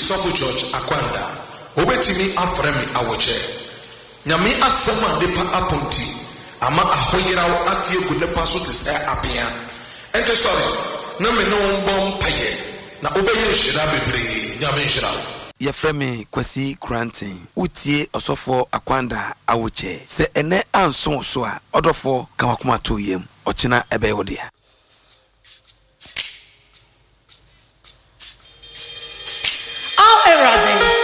Sofo George Akwanda obetimi afremi awoche nyame asema depa aponti ama ahoyirawo atie gu nepa so te se apia ente sorry na me no bom paye na obeye shira bebre nyame shira Yefremi Kwasi Granting utie Osofo Akwanda awoche se ene anson so a odofo kamakoma to yem ochina ebe wodia